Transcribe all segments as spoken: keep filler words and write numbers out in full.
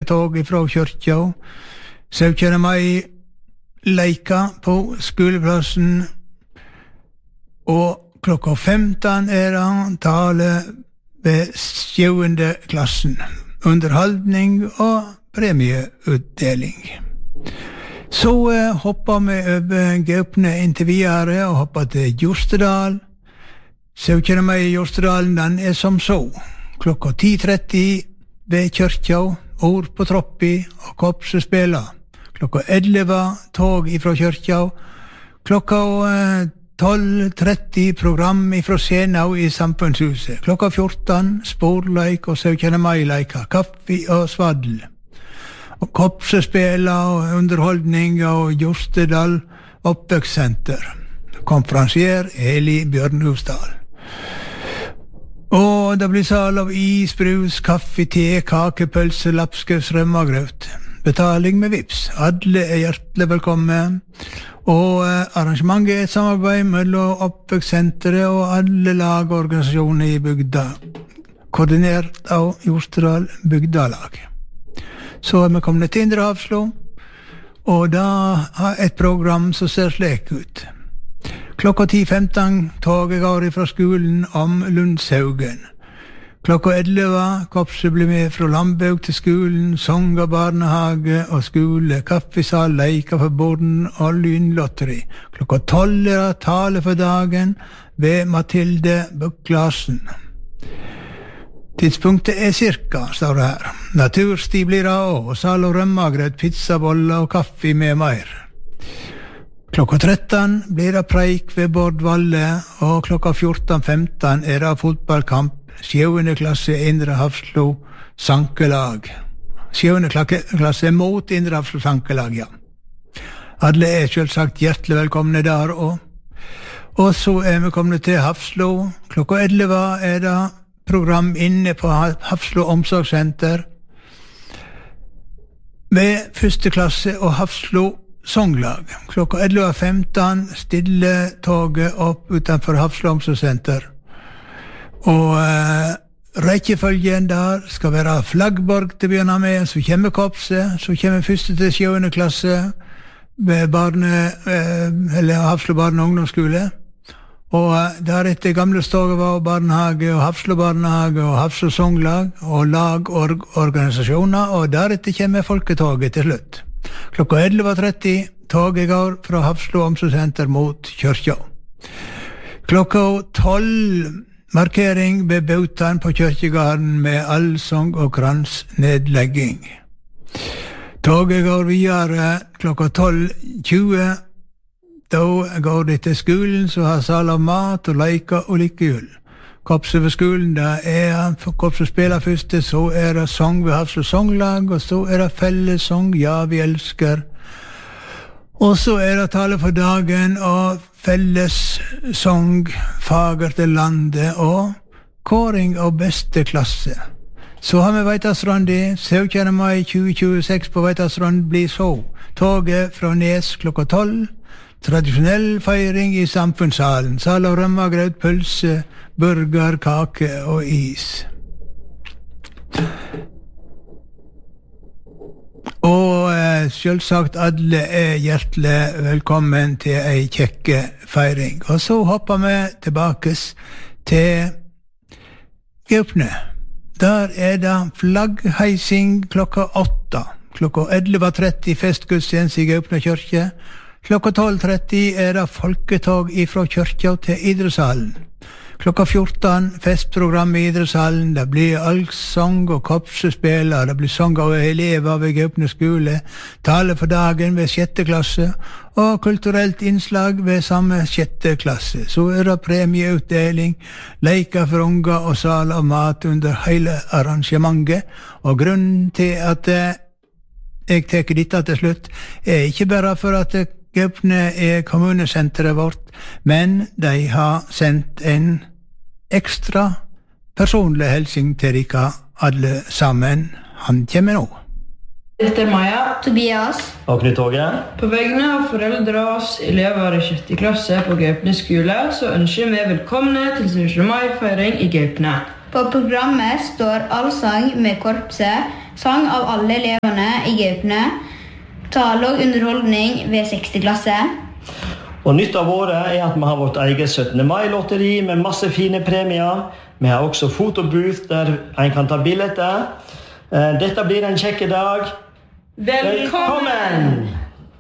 folketog fra kyrkja. syttende mai leika på skoleplassen, og klokka femten er det tale ved sjuende klassen. Underholdning og premieutdeling. Så eh, hopper vi over Gaupne inntil videre og hopper til Jostedal. syttende mai i Jostedalen, den er som så. Klokka ti tretti ved kyrkja, ord på troppi og kopsespela. Klokka elleve tog ifra kyrkja. Klokka tolv tretti program ifra Senau i Samfunnshuset. Klokka fjorten sporleik og syttende mai-leika, kaffe og svaddel. Og kopsespela og underholdning og Jostedal oppvekssenter. Konferansier Eli Bjørnhusdal. Og det blir sal av is, brus, kaffe, te, kake, pølse, lapskaus, rømmegrøt. Betaling med vips. Alle er hjertelig velkomne. Og arrangementet er et samarbeid mellom oppvekssenteret og alle lag og organisasjoner i bygda. Koordinert av Jostedal bygdalag. Så er vi kommet til Indre Hafslo, og da har et program som ser slik ut. Klokka ti femten toget går fra skolen om Lundshaugen. Klokka elleve kopset blir med fra Lambaug til skolen, sanger, barnehage og skole, kaffesal, leika for borden og lynlotteri. Klokka tolv er tale for dagen ved Mathilde Bukk-Larsen. Tidspunktet er cirka, står det her. Natursti blir det også, og sal og rømmegrøt, pizza, boller og kaffe med mer. Klokka tretten blir det preik ved Bård Valle, og klokka fjorten femten er det fotballkamp, sjuende klasse Indre Hafslo sankelag. Sjuende klasse mot Indre Hafslo sankelag, ja. Alle er selvsagt hjertelig velkomne der også. Og så er vi kommet til Hafslo. Klokka elleve er det program inne på Hafslo omsorgssenter med første klasse og Hafslo songlag. Klokka elleve femten stille toget opp utenfor Hafslo omsorgssenter. Og uh, rekkefølgen der skal være Flaggborg til å begynne med, så kommer kopset, så kommer første til sjuende klasse ved barne, uh, eller Hafslo barne- og ungdomsskole. Og uh, deretter gamle Stogevå barnehage og Hafslo barnehage og Hafslo songlag og lag og organisasjoner, og deretter kommer folketoget til slutt. Klokka elleve tretti toget går fra Hafslo omsorgssenter mot kyrkja. Klokka tolv markering ved Bautan på kyrkjegarden med allsong og kransnedlegging. Toget går videre klokka tolv tjue. Da går det til skolen, så har sal av mat og leika og lykkehjul. Kopset ved skolen, da er kopset spiller første, så er det sang ved Hafslo songlag, og så er det fellessang, ja, vi elsker. Og så er det tale for dagen, og fellessang, fager til landet, og kåring av beste klasse. Så har vi Veitastrand i, syttende mai tjue tjueseks på Veitastrand blir så. Toget fra Nes klokka tolv, tradisjonell feiring i samfunnssalen, sal og rømmegrøt, pølse, burger, kake og is. Og eh, selvsagt alle er hjertelig velkommen til ei kjekke feiring. Og så hopper vi tilbake til Gaupne. Der er det flaggheising klokka åtta. Klokka elleve tretti festgudstjeneste i Gaupne kyrkje. Klokka tolv tretti er det folketog ifra kyrkja til idrettshallen. Klokka fjorten festprogram i idrettshallen. Det blir allsang og kopsespil, det blir sang av elever ved Gaupne skole, tale for dagen ved sjette klasse og kulturelt innslag ved samme sjette klasse. Så er det premieutdeling, leker for unger og sal av mat under hele arrangementet. Og grunnen til at jeg tar dette til slutt er ikke bare for at Gaupne er kommunesenteret vårt, men de har sendt en ekstra personlig helsing til dere alle sammen. Han kommer nå. Dette er Maja, Tobias og Knut Åge. På vegne av foreldre og oss elever i sjette klasse på Gaupne skole, så ønsker vi velkomne til syttende mai-feiring i Gaupne. På programmet står allsang med korpset, sang av alle eleverne i Gaupne, tale og underholdning ved sexte klasse. Og nytt av året er at vi har vårt eget syttende mai-lotteri med masse fine premier. Vi har også fotobooth der en kan ta bilder. Dette blir en kjekke dag. Velkommen!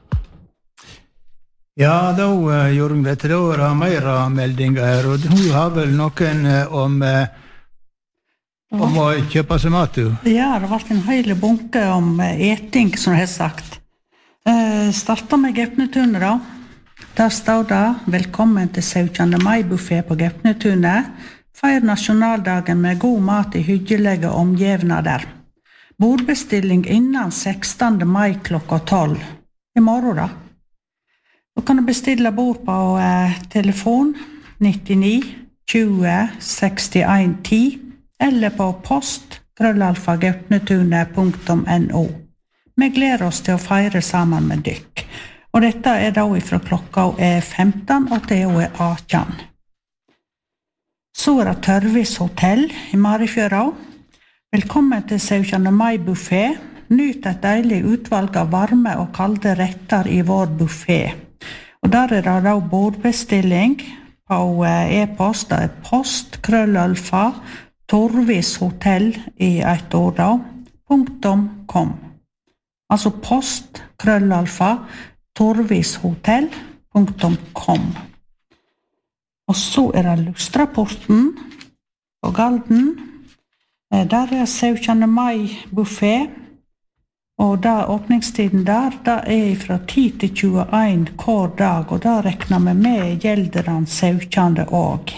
Ja, da, uh, Jorunn, vet du, da er det mer meldinger her, og hun har vel noen uh, om, uh, om å kjøpe seg mat, du? Ja, det har vært en hele bunke om uh, eting, som jeg har sagt. Uh, startet med Gaupnetunet, da. Der står det, velkommen til syttende mai-buffé på Gaupnetunet. Feir nasjonaldagen med god mat i hyggelige omgivnader. Bordbestilling innan sekstende mai klokka tolv. I morgen, da. Du kan bestille bord på eh, telefon nittini tjue sekstién ti eller på post krøllalfa gaupnetunet punktum no. Vi gleder oss til å feire sammen med dykk. Og dette er da fra klokka er femten og til og er atten. Så er det Tørvis hotell i Marifjøra. Velkommen til syttende mai-buffé. Nyt et deilig utvalg av varme og kalde retter i vår buffé. Og der er det da bordbestilling på e-post, det er post, krøllalfa, Torvis hotell i et ord da, punktum kom. Altså post, krøllalfa, Torvis hotell, punktum kom. Og så er det Lustrapporten på Galden. Der er syttende mai-buffé. Og da åpningstiden der, da er fra ti til tjueen hver dag, og da rekner vi med gjelderen syttende òg.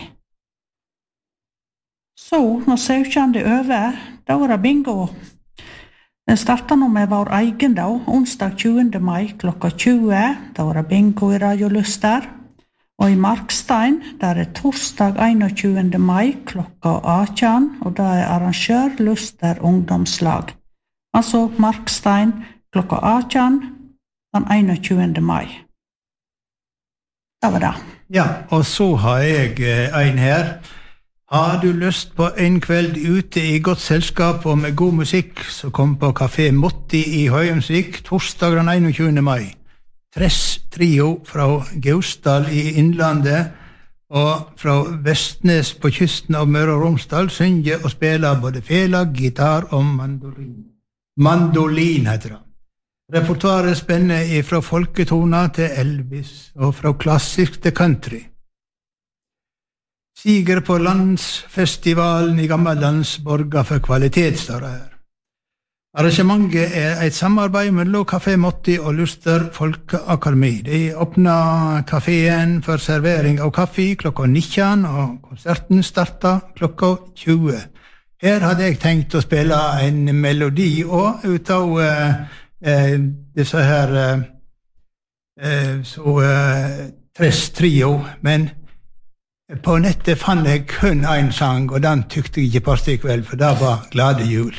Så, når syttende er over, da er det bingo. Den starter nå med vår egen da, onsdag tjuende mai klokka tjue, da er det bingo i Radio Luster. Og i Markstein, der er torsdag einogtjuende mai klokka atten, og da er arrangør Luster ungdomslag. Altså Markstein klokka atten, den einogtjuende mai. Det var det. Ja, og så har jeg en her. Har du lyst på en kveld ute i godt selskap og med god musikk, så kom på Café Motti i Høyemsvik, torsdag den einogtjuende mai. Tress trio fra Gausdal i Innlandet og fra Vestnes på kysten av Møre og Romsdal synger og spiller både fela, gitar og mandolin. Mandolin heter det. Repertoaret spenner fra folketona til Elvis og fra klassisk til country. Siger på landsfestivalen i Gammellands borger for kvalitet, står det her. Arrangementet er et samarbeid mellom Café Motti og Luster Folkeakademi. De åpner kaféen for servering av kaffe klokka nitten, og konserten starter klokka tjue. Her hadde jeg tenkt å spille en melodi og ut av uh, uh, disse her uh, uh, så uh, Tress trio, men på nettet fant jeg kun en sang, og den tykte jeg ikke passet i kveld, for det var Glade jul.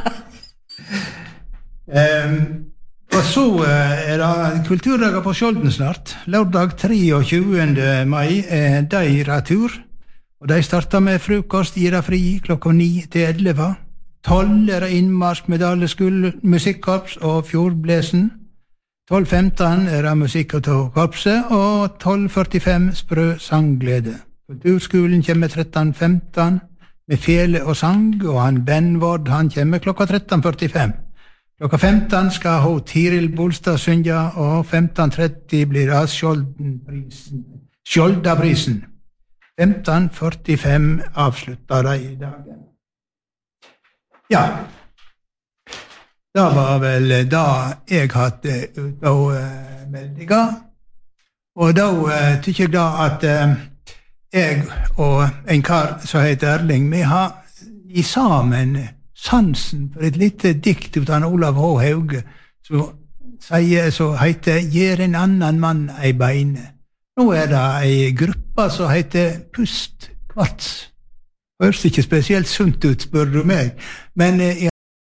um, og så uh, er det kulturdager på Skjolden snart. Lørdag treogtjuende mai er de retur. Og de starter med frokost, gir det fri klokka ni til elleve. Tolv er det innmarsk med alle musikkorps og fjordblesen. Tolv femten er det musikk av korpset, og tolv førtifem sprø sangglede. Kulturskolen kommer tretten femten med fele og sang, og han Benvord, han kommer klokka tretten førtifem. Klokka femten skal ho Tiril Bolstad synge, og femten tretti blir det Skjoldenprisen. Skjoldaprisen. femten førtifem avsluttet de i dagen. Ja, det var vel da jeg hadde ut av uh, meldinger, og da uh, tykker jeg da at uh, jeg og en kar som heter Erling, vi har i sammen sansen for et lite dikt ut av Olav H. Hauge, som sier, så heter «Gjer en annan mann ei beine». Nå er det en gruppe som heter Pust Kvarts. Høres ikke spesielt sunt ut, spør du meg, men i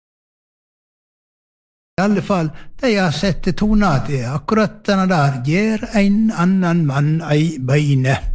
alle fall, de har sett toner til akkurat denne der, «Gjer en annan mann ei beine».